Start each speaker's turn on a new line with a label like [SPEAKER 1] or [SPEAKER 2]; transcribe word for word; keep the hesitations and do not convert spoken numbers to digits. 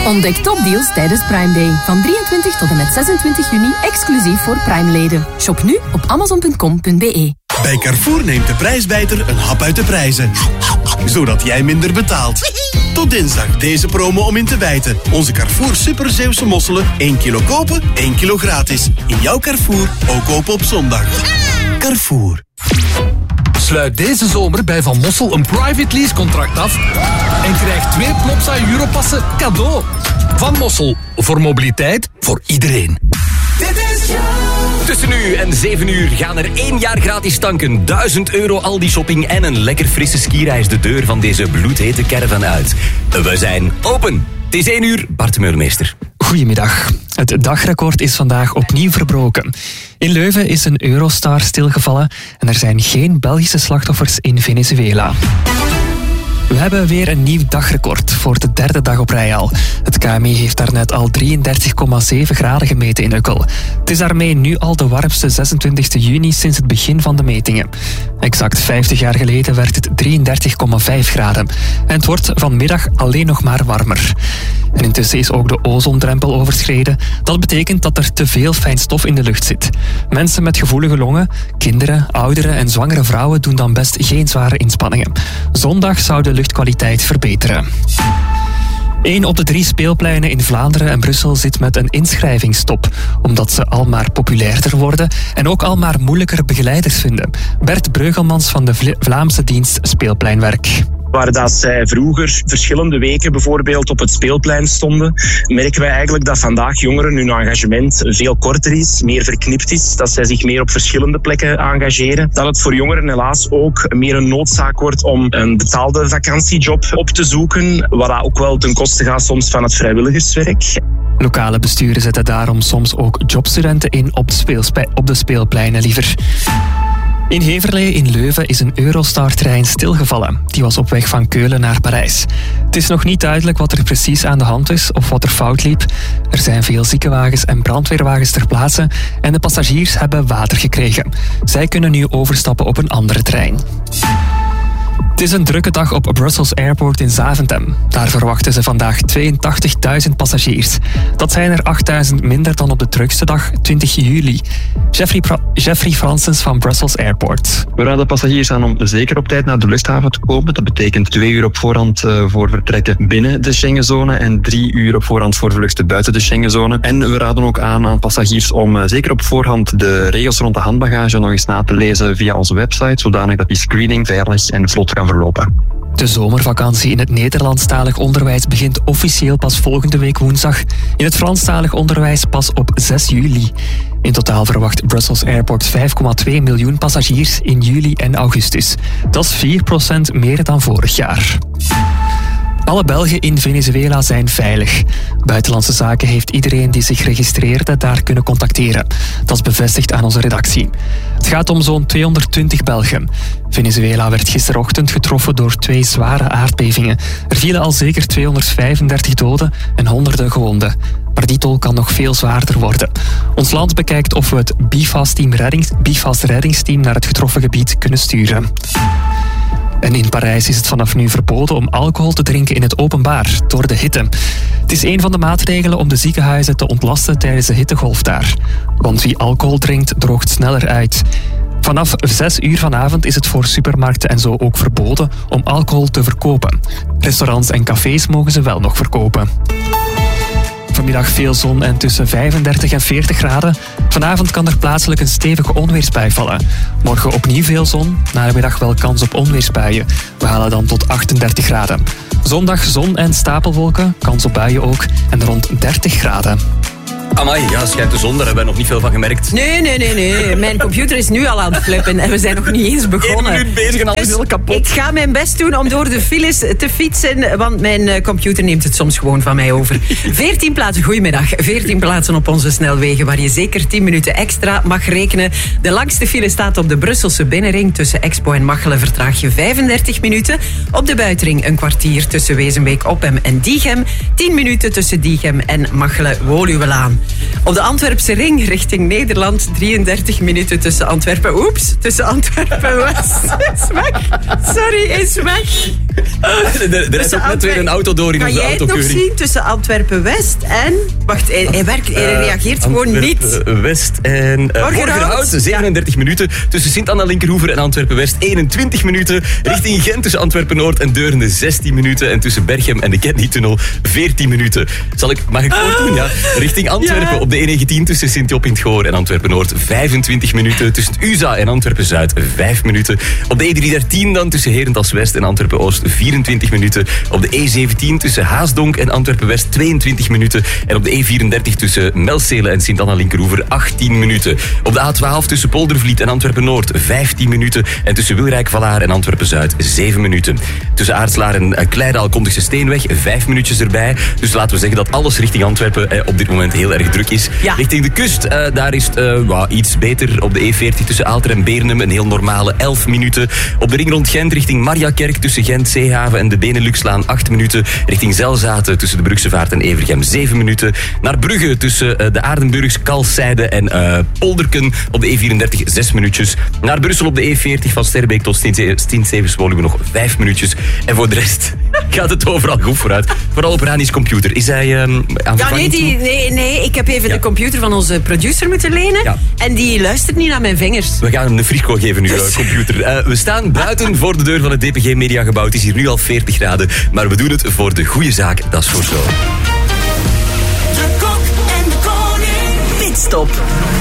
[SPEAKER 1] Ontdek topdeals tijdens Prime Day. Van drieëntwintig tot en met zesentwintig juni, exclusief voor Prime-leden. Shop nu op amazon punt com punt b e.
[SPEAKER 2] Bij Carrefour neemt de prijsbijter een hap uit de prijzen. Zodat jij minder betaalt. Tot dinsdag deze promo om in te bijten. Onze Carrefour Super Zeeuwse mosselen. één kilo kopen, één kilo gratis. In jouw Carrefour, ook kopen op zondag. Carrefour.
[SPEAKER 3] Sluit deze zomer bij Van Mossel een private lease contract af en krijg twee Plopsa Europassen cadeau. Van Mossel, voor mobiliteit, voor iedereen.
[SPEAKER 4] Tussen nu en zeven uur gaan er één jaar gratis tanken, duizend euro Aldi shopping en een lekker frisse skireis de deur van deze bloedhete caravan uit. We zijn open. Het is één uur, Bart Meulmeester.
[SPEAKER 5] Goedemiddag. Het dagrecord is vandaag opnieuw verbroken. In Leuven is een Eurostar stilgevallen en er zijn geen Belgische slachtoffers in Venezuela. We hebben weer een nieuw dagrecord voor de derde dag op rij al. Het K M E heeft daarnet al drieëndertig komma zeven graden gemeten in Ukkel. Het is daarmee nu al de warmste zesentwintigste juni sinds het begin van de metingen. Exact vijftig jaar geleden werd het drieëndertig komma vijf graden. En het wordt vanmiddag alleen nog maar warmer. En intussen is ook de ozondrempel overschreden. Dat betekent dat er te veel fijn stof in de lucht zit. Mensen met gevoelige longen, kinderen, ouderen en zwangere vrouwen doen dan best geen zware inspanningen. Zondag zou de luchtkwaliteit verbeteren. Eén op de drie speelpleinen in Vlaanderen en Brussel zit met een inschrijvingsstop, omdat ze al maar populairder worden en ook al maar moeilijker begeleiders vinden. Bert Breugelmans van de Vla- Vlaamse dienst Speelpleinwerk.
[SPEAKER 6] Waar dat zij vroeger verschillende weken bijvoorbeeld op het speelplein stonden, merken wij eigenlijk dat vandaag jongeren hun engagement veel korter is, meer verknipt is, dat zij zich meer op verschillende plekken engageren. Dat het voor jongeren helaas ook meer een noodzaak wordt om een betaalde vakantiejob op te zoeken, wat dat ook wel ten koste gaat soms van het vrijwilligerswerk.
[SPEAKER 5] Lokale besturen zetten daarom soms ook jobstudenten in op de, speelspe- op de speelpleinen liever. In Heverlee in Leuven is een Eurostar-trein stilgevallen. Die was op weg van Keulen naar Parijs. Het is nog niet duidelijk wat er precies aan de hand is of wat er fout liep. Er zijn veel ziekenwagens en brandweerwagens ter plaatse en de passagiers hebben water gekregen. Zij kunnen nu overstappen op een andere trein. Het is een drukke dag op Brussels Airport in Zaventem. Daar verwachten ze vandaag tweeëntachtigduizend passagiers. Dat zijn er achtduizend minder dan op de drukste dag, twintig juli. Jeffrey, pra- Jeffrey Francis van Brussels Airport.
[SPEAKER 7] We raden passagiers aan om zeker op tijd naar de luchthaven te komen. Dat betekent twee uur op voorhand voor vertrekken binnen de Schengenzone en drie uur op voorhand voor vluchten buiten de Schengenzone. En we raden ook aan aan passagiers om zeker op voorhand de regels rond de handbagage nog eens na te lezen via onze website, zodanig dat die screening veilig en vlot kan verlopen.
[SPEAKER 5] De zomervakantie in het Nederlandstalig onderwijs begint officieel pas volgende week woensdag. In het Franstalig onderwijs pas op zes juli. In totaal verwacht Brussels Airport vijf komma twee miljoen passagiers in juli en augustus. Dat is vier procent meer dan vorig jaar. Alle Belgen in Venezuela zijn veilig. Buitenlandse Zaken heeft iedereen die zich registreerde daar kunnen contacteren. Dat is bevestigd aan onze redactie. Het gaat om zo'n tweehonderdtwintig Belgen. Venezuela werd gisterochtend getroffen door twee zware aardbevingen. Er vielen al zeker tweehonderdvijfendertig doden en honderden gewonden. Maar die tol kan nog veel zwaarder worden. Ons land bekijkt of we het BIFAS-team reddings, BIFAS reddingsteam naar het getroffen gebied kunnen sturen. En in Parijs is het vanaf nu verboden om alcohol te drinken in het openbaar, door de hitte. Het is een van de maatregelen om de ziekenhuizen te ontlasten tijdens de hittegolf daar. Want wie alcohol drinkt, droogt sneller uit. Vanaf zes uur vanavond is het voor supermarkten en zo ook verboden om alcohol te verkopen. Restaurants en cafés mogen ze wel nog verkopen. Vanmiddag veel zon en tussen vijfendertig en veertig graden. Vanavond kan er plaatselijk een stevige onweersbui vallen. Morgen opnieuw veel zon, na de middag wel kans op onweersbuien. We halen dan tot achtendertig graden. Zondag zon en stapelwolken, kans op buien ook, en rond dertig graden.
[SPEAKER 4] Amai, ja, schijnt de zon, daar hebben we nog niet veel van gemerkt.
[SPEAKER 8] Nee, nee, nee, nee. Mijn computer is nu al aan het flippen en we zijn nog niet eens begonnen.
[SPEAKER 4] Eén minuut bezig en alles
[SPEAKER 8] dus
[SPEAKER 4] heel kapot.
[SPEAKER 8] Ik ga mijn best doen om door de files te fietsen, want mijn computer neemt het soms gewoon van mij over. veertien plaatsen, goedemiddag. veertien plaatsen op onze snelwegen waar je zeker tien minuten extra mag rekenen. De langste file staat op de Brusselse binnenring. Tussen Expo en Machelen vertraag je vijfendertig minuten. Op de buitenring een kwartier tussen Wezenbeek, Oppem en Diegem. tien minuten tussen Diegem en Machelen-Woluwelaan. Op de Antwerpse ring richting Nederland, drieëndertig minuten tussen Antwerpen. Oeps, tussen Antwerpen-West. Is weg. Sorry, is weg.
[SPEAKER 4] Er, er is ook net weer een auto door in
[SPEAKER 8] kan
[SPEAKER 4] onze autokeuring.
[SPEAKER 8] Kan jij het nog zien tussen Antwerpen-West en... Wacht, hij, hij, werkt, hij uh, reageert gewoon niet.
[SPEAKER 4] West en uh, Borgerhout, zevenendertig ja. minuten. Tussen Sint-Anna-Linkerhoever en Antwerpen-West, eenentwintig minuten. Richting Gent tussen Antwerpen-Noord en Deurne, zestien minuten. En tussen Berchem en de Kentney-tunnel, veertien minuten. Zal ik, mag ik voortdoen? Ja. Richting Antwerpen ja. op de E negentien tussen Sint-Job in het Goor en Antwerpen-Noord, vijfentwintig minuten. Tussen U S A en Antwerpen-Zuid, vijf minuten. Op de E driehonderddertien dan tussen Herentals-West en Antwerpen-Oost, vierentwintig minuten. Op de E zeventien tussen Haasdonk en Antwerpen-West, tweeëntwintig minuten. En op de E vierendertig tussen Melcele en Sint-Anna-Linkerhoever, achttien minuten. Op de A twaalf tussen Poldervliet en Antwerpen-Noord, vijftien minuten. En tussen Wilrijk-Vallaar en Antwerpen-Zuid, zeven minuten. Tussen Aartslaar en Kleidaal komt de Steenweg, vijf minuutjes erbij. Dus laten we zeggen dat alles richting Antwerpen eh, op dit moment heel erg druk is. Ja. Richting de kust, uh, daar is het uh, well, iets beter. Op de E veertig tussen Aalter en Beernem, een heel normale elf minuten. Op de ring rond Gent richting Mariakerk tussen Gent, Zeehaven en de Beneluxlaan, acht minuten. Richting Zelzaten tussen de Brugse Vaart en Evergem, zeven minuten. Naar Brugge tussen uh, de Aardenburgs, Kalszijde en uh, Polderken op de E vierendertig, zes minuutjes. Naar Brussel op de E veertig van Sterbeek tot Stint-Sevenswoluwe nog vijf minuutjes. En voor de rest gaat het overal goed vooruit. Vooral op Rani's computer. Is hij um, aan
[SPEAKER 8] ja, nee, die, nee, nee, ik heb even ja. de computer van onze producer moeten lenen. Ja. En die luistert niet naar mijn vingers.
[SPEAKER 4] We gaan hem een frisco geven nu, dus. computer. Uh, we staan buiten voor de deur van het D P G Mediagebouw. Het is hier nu al veertig graden. Maar we doen het voor de goede zaak. Dat is voor zo.
[SPEAKER 9] De Kok en de Koning. Pitstop.